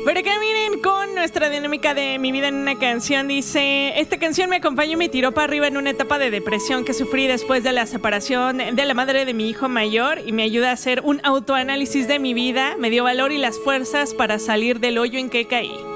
Pero que miren con nuestra dinámica de Mi vida en una canción. Dice, esta canción me acompañó y me tiró para arriba en una etapa de depresión que sufrí después de la separación de la madre de mi hijo mayor y me ayuda a hacer un autoanálisis de mi vida, me dio valor y las fuerzas para salir del hoyo en que caí.